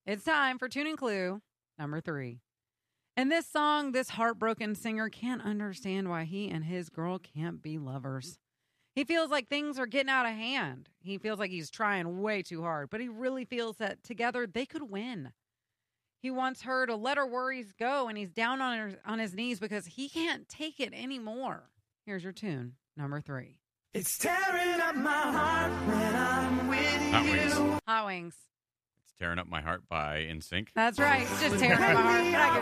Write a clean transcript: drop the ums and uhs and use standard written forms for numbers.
It's time for tuning clue number 3. In this song, this heartbroken singer can't understand why he and his girl can't be lovers. He feels like things are getting out of hand. He feels like he's trying way too hard, but he really feels that together they could win. He wants her to let her worries go, and he's down on his knees because he can't take it anymore. Here's your tune, number 3. It's tearing up my heart when I'm with Hot you. Wings. Hot Wings. It's Tearing Up My Heart by NSYNC. That's right. It's just tearing up my heart.